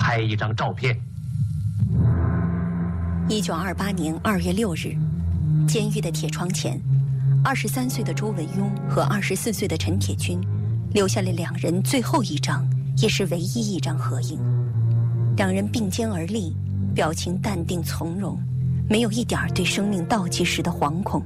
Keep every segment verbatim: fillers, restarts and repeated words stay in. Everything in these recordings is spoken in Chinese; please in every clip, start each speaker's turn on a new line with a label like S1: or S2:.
S1: 拍一张照片。
S2: 一九二八年二月六日，监狱的铁窗前，二十三岁的周文雍和二十四岁的陈铁军留下了两人最后一张，也是唯一一张合影。两人并肩而立，表情淡定从容，没有一点对生命倒计时的惶恐。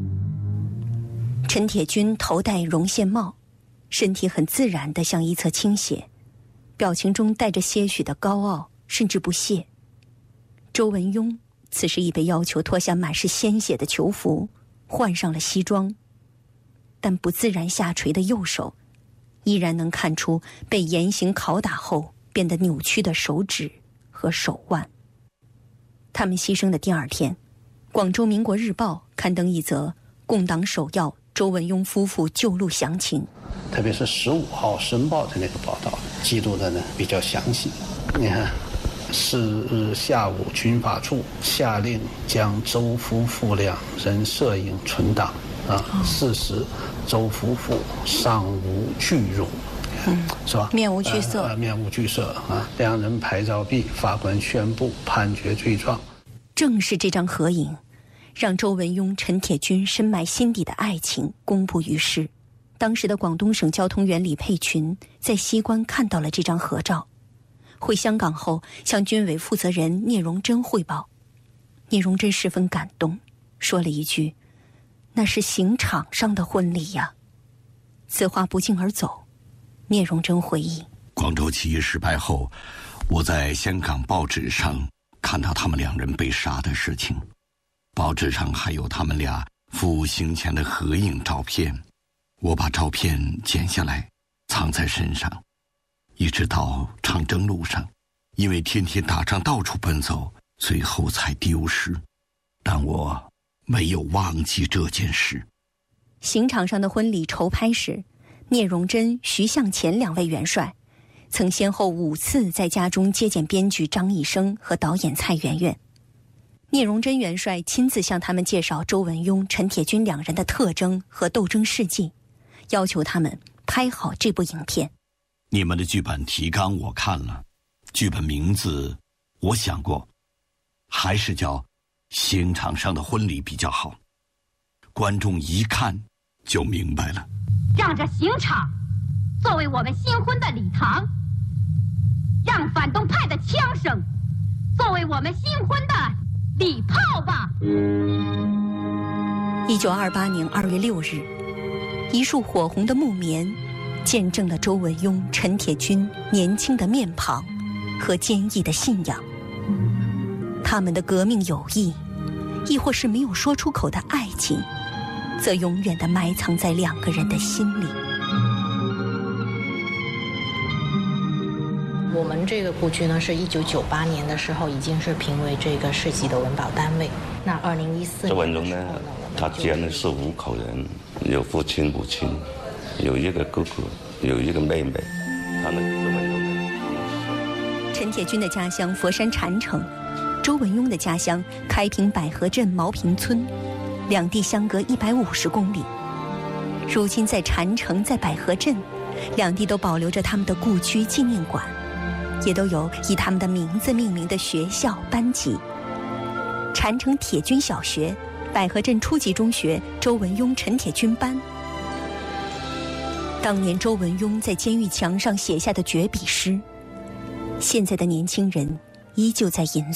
S2: 陈铁军头戴绒线帽，身体很自然地向一侧倾斜，表情中带着些许的高傲甚至不屑。周文雍此时已被要求脱下满是鲜血的囚服，换上了西装，但不自然下垂的右手依然能看出被严刑拷打后变得扭曲的手指和手腕。他们牺牲的第二天，广州民国日报刊登一则共党首要周文雍夫妇救路详情，
S3: 特别是十五号申报的那个报道记录的呢比较详细。你看，是日下午，军法处下令将周夫妇两人摄影存档啊。事实，周夫妇尚无惧容，嗯，是吧？
S2: 面无惧色，
S3: 呃呃、面无惧色啊！两人拍照毕，法官宣布判决罪状。
S2: 正是这张合影，让周文雍、陈铁军深埋心底的爱情公布于世。当时的广东省交通员李佩群在西关看到了这张合照。回香港后，向军委负责人聂荣臻汇报，聂荣臻十分感动，说了一句：“那是刑场上的婚礼呀。”此话不胫而走。聂荣臻回忆，
S4: 广州起义失败后，我在香港报纸上看到他们两人被杀的事情，报纸上还有他们俩赴刑前的合影照片，我把照片剪下来藏在身上，一直到长征路上，因为天天打仗到处奔走，最后才丢失。但我没有忘记这件事。
S2: 刑场上的婚礼筹拍时，聂荣臻、徐向前两位元帅曾先后五次在家中接见编剧张一生和导演蔡媛媛。聂荣臻元帅亲自向他们介绍周文雍、陈铁军两人的特征和斗争事迹，要求他们拍好这部影片。
S4: 你们的剧本提纲我看了，剧本名字我想过，还是叫《刑场上的婚礼》比较好，观众一看就明白了。
S5: 让这刑场作为我们新婚的礼堂，让反动派的枪声作为我们新婚的礼炮吧。
S2: 一九二八年二月六日，一束火红的木棉见证了周文雍、陈铁军年轻的面庞和坚毅的信仰。他们的革命友谊，亦或是没有说出口的爱情，则永远地埋藏在两个人的心里。
S6: 我们这个故居呢，是一九九八年的时候已经是评为这个市级的文保单位。那二零一四年，
S7: 周文雍呢，他家呢是五口人，有父亲、母亲，有一个哥哥，有一个妹妹。他呢，周文雍呢，
S2: 陈铁军的家乡佛山禅城，周文雍的家乡开平百合镇毛坪村，两地相隔一百五十公里。如今在禅城，在百合镇，两地都保留着他们的故居纪念馆，也都有以他们的名字命名的学校班级。禅城铁军小学、百合镇初级中学周文雍、陈铁军班。当年周文雍在监狱墙上写下的绝笔诗，现在的年轻人依旧在吟诵。